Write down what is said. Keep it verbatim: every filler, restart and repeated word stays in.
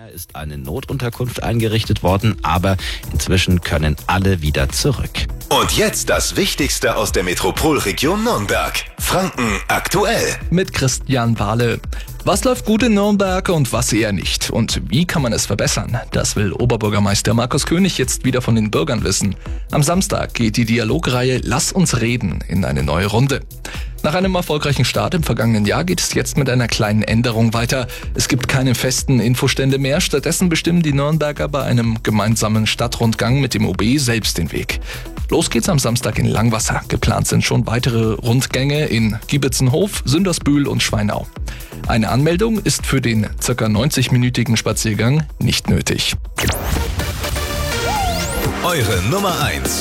Ist eine Notunterkunft eingerichtet worden, aber inzwischen können alle wieder zurück. Und jetzt das Wichtigste aus der Metropolregion Nürnberg. Franken aktuell. Mit Christian Wahle. Was läuft gut in Nürnberg und was eher nicht? Und wie kann man es verbessern? Das will Oberbürgermeister Markus König jetzt wieder von den Bürgern wissen. Am Samstag geht die Dialogreihe Lass uns reden in eine neue Runde. Nach einem erfolgreichen Start im vergangenen Jahr geht es jetzt mit einer kleinen Änderung weiter. Es gibt keine festen Infostände mehr. Stattdessen bestimmen die Nürnberger bei einem gemeinsamen Stadtrundgang mit dem O B selbst den Weg. Los geht's am Samstag in Langwasser. Geplant sind schon weitere Rundgänge in Giebitzenhof, Sündersbühl und Schweinau. Eine Anmeldung ist für den ca. neunzig-minütigen Spaziergang nicht nötig. Eure Nummer eins